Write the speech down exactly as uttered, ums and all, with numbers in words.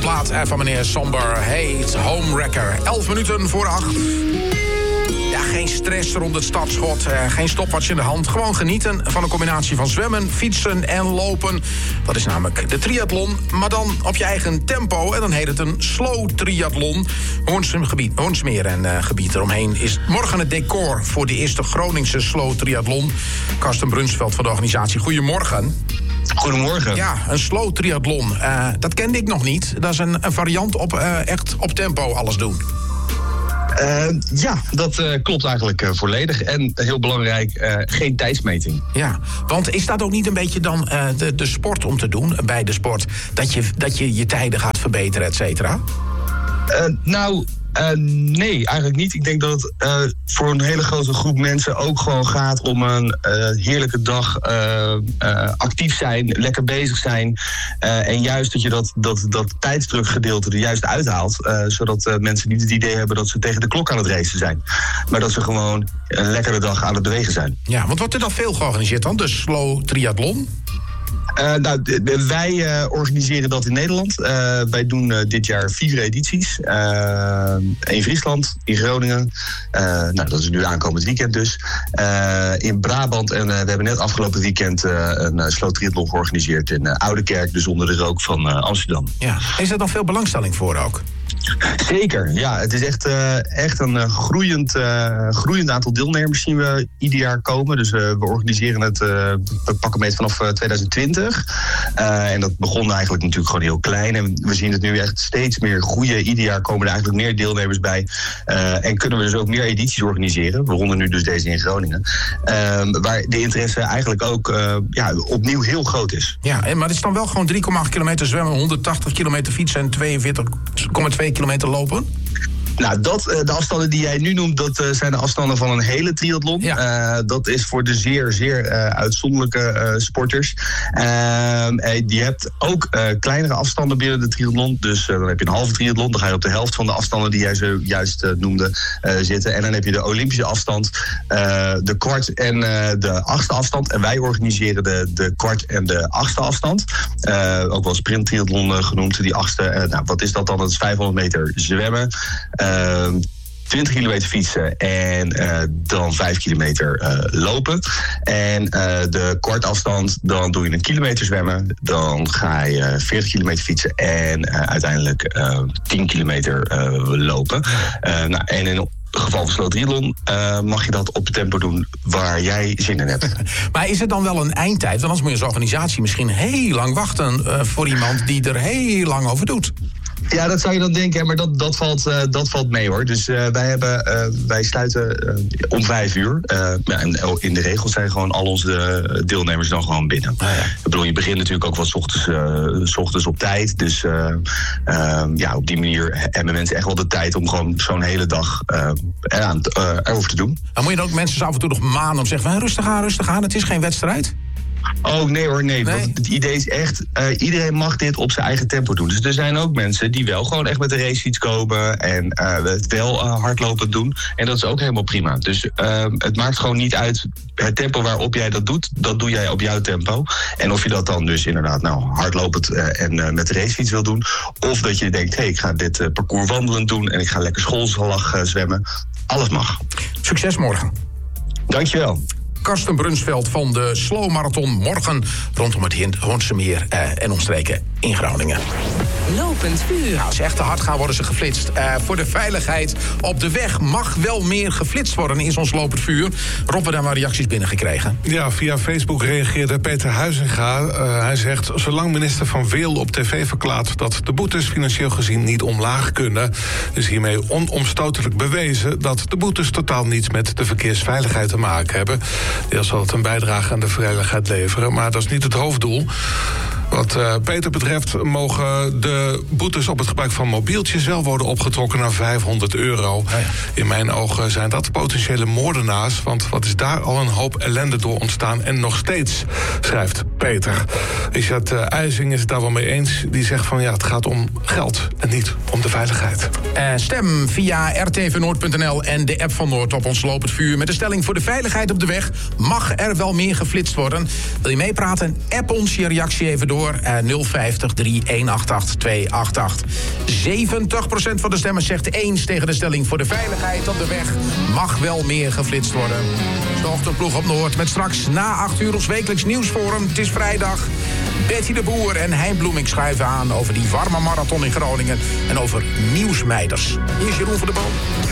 plaat van meneer Somber heet Homewrecker. Elf minuten voor acht. Ja, geen stress rond het startschot, uh, geen stopwatch in de hand. Gewoon genieten van een combinatie van zwemmen, fietsen en lopen. Dat is namelijk de triathlon, maar dan op je eigen tempo. En dan heet het een slow triathlon. Hoornsmeer Hoornsmeer en uh, gebied eromheen is morgen het decor voor de eerste Groningse slow triathlon. Karsten Brunsveld van de organisatie. Goedemorgen. Goedemorgen. Ja, een slow triathlon. Uh, dat kende ik nog niet. Dat is een, een variant op uh, echt op tempo alles doen. Uh, ja, dat uh, klopt eigenlijk uh, volledig. En heel belangrijk, uh, geen tijdsmeting. Ja, want is dat ook niet een beetje dan uh, de, de sport om te doen bij de sport? Dat je dat je, je tijden gaat verbeteren, et cetera? Uh, nou... Uh, nee, eigenlijk niet. Ik denk dat het uh, voor een hele grote groep mensen ook gewoon gaat om een uh, heerlijke dag uh, uh, actief zijn, lekker bezig zijn. Uh, en juist dat je dat, dat, dat tijdsdrukgedeelte er juist uithaalt. Uh, zodat uh, mensen niet het idee hebben dat ze tegen de klok aan het racen zijn. Maar dat ze gewoon een lekkere dag aan het bewegen zijn. Ja, want wordt er dan veel georganiseerd dan? De slow triathlon? Uh, nou, d- d- wij uh, organiseren dat in Nederland. Uh, wij doen uh, dit jaar vier edities. Uh, in Friesland, in Groningen. Uh, nou, dat is nu aankomend weekend dus. Uh, in Brabant en uh, we hebben net afgelopen weekend uh, een uh, slow triathlon georganiseerd in uh, Oudekerk, dus onder de rook van uh, Amsterdam. Ja. Is er dan veel belangstelling voor ook? Zeker, ja. Het is echt, uh, echt een uh, groeiend, uh, groeiend aantal deelnemers zien we ieder jaar komen. Dus uh, we organiseren het, uh, we pakken mee vanaf uh, twintig twintig. Uh, en dat begon eigenlijk natuurlijk gewoon heel klein. En we zien het nu echt steeds meer groeien. Ieder jaar komen er eigenlijk meer deelnemers bij. Uh, en kunnen we dus ook meer edities organiseren. Waaronder nu dus deze in Groningen. Uh, waar de interesse eigenlijk ook uh, ja, opnieuw heel groot is. Ja, maar het is dan wel gewoon drie komma acht kilometer zwemmen, honderdtachtig kilometer fietsen en tweeënveertig komma twee kilometer lopen? Nou, dat, de afstanden die jij nu noemt, dat zijn de afstanden van een hele triathlon. Ja. Uh, dat is voor de zeer, zeer uh, uitzonderlijke uh, sporters. Uh, je hebt ook uh, kleinere afstanden binnen de triathlon. Dus uh, dan heb je een halve triathlon. Dan ga je op de helft van de afstanden die jij zojuist uh, noemde uh, zitten. En dan heb je de Olympische afstand, uh, de kwart en uh, de achtste afstand. En wij organiseren de, de kwart en de achtste afstand. Uh, ook wel sprint triathlon uh, genoemd, die achtste. Uh, nou, wat is dat dan? Dat is vijfhonderd meter zwemmen. Uh, twintig kilometer fietsen en uh, dan vijf kilometer uh, lopen. En uh, de kwartafstand, dan doe je een kilometer zwemmen. Dan ga je veertig kilometer fietsen en uh, uiteindelijk uh, tien kilometer uh, lopen. Uh, nou, en in In het geval van slow triathlon uh, mag je dat op het tempo doen waar jij zin in hebt. Maar is het dan wel een eindtijd? Want anders moet je als organisatie misschien heel lang wachten uh, voor iemand die er heel lang over doet. Ja, dat zou je dan denken, maar dat, dat, valt, uh, dat valt mee hoor. Dus uh, wij, hebben, uh, wij sluiten uh, om vijf uur. Uh, ja, en in de regels zijn gewoon al onze deelnemers dan gewoon binnen. Ah, ja. Ik bedoel, je begint natuurlijk ook wat 's ochtends, uh, 's ochtends op tijd. Dus uh, uh, ja, op die manier hebben mensen echt wel de tijd om gewoon zo'n hele dag uh, eraan, uh, erover te doen. Dan moet je dan ook mensen af en toe nog maanden om zeggen van rustig aan, rustig aan, het is geen wedstrijd? Oh, nee hoor, nee. nee? Want het idee is echt, uh, iedereen mag dit op zijn eigen tempo doen. Dus er zijn ook mensen die wel gewoon echt met de racefiets komen en uh, het wel uh, hardlopend doen. En dat is ook helemaal prima. Dus uh, het maakt gewoon niet uit het tempo waarop jij dat doet. Dat doe jij op jouw tempo. En of je dat dan dus inderdaad nou hardlopend uh, en uh, met de racefiets wil doen. Of dat je denkt, hé, hey, ik ga dit uh, parcours wandelend doen en ik ga lekker schoolslag uh, zwemmen. Alles mag. Succes morgen. Dankjewel. Karsten Brunsveld van de Slow Marathon morgen rondom het Hoornsemeer uh, en omstreken in Groningen. Lopend vuur. Nou, als ze echt te hard gaan, worden ze geflitst. Uh, voor de veiligheid op de weg mag wel meer geflitst worden, is ons lopend vuur. Rob, we hebben daar maar reacties binnengekregen. Ja, via Facebook reageerde Peter Huizinga. Uh, hij zegt, zolang minister Van Weel op tv verklaart dat de boetes financieel gezien niet omlaag kunnen, is hiermee onomstotelijk bewezen dat de boetes totaal niets met de verkeersveiligheid te maken hebben. Deels zal het een bijdrage aan de veiligheid leveren, maar dat is niet het hoofddoel. Wat uh, Peter betreft mogen de boetes op het gebruik van mobieltjes wel worden opgetrokken naar vijfhonderd euro. Ja, ja. In mijn ogen zijn dat potentiële moordenaars, want wat is daar al een hoop ellende door ontstaan en nog steeds, schrijft Peter. Richard uh, IJsing is het daar wel mee eens. Die zegt van ja, het gaat om geld en niet om de veiligheid. Uh, stem via r t v noord punt n l en de app van Noord op ons lopend vuur met de stelling voor de veiligheid op de weg mag er wel meer geflitst worden. Wil je meepraten? App ons je reactie even door door. Uh, nul vijftig, drie een acht acht, twee acht acht. zeventig procent van de stemmers zegt eens tegen de stelling... voor de veiligheid op de weg mag wel meer geflitst worden. De ochtendploeg op Noord met straks na acht uur ons wekelijks nieuwsforum. Het is vrijdag. Betty de Boer en Hein Bloemink schuiven aan over die warme marathon in Groningen... en over nieuwsmeiders. Hier is Jeroen van der Boom.